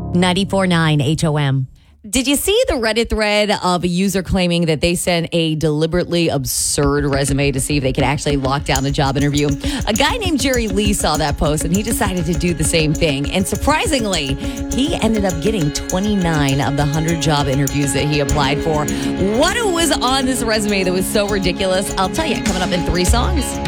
94.9 HOM. Did you see the Reddit thread of a user claiming that they sent a deliberately absurd resume to see if they could actually lock down a job interview? A guy named Jerry Lee saw that post and he decided to do the same thing. And surprisingly, he ended up getting 29 of the 100 job interviews that he applied for. What was on this resume that was so ridiculous? I'll tell you, coming up in 3 songs.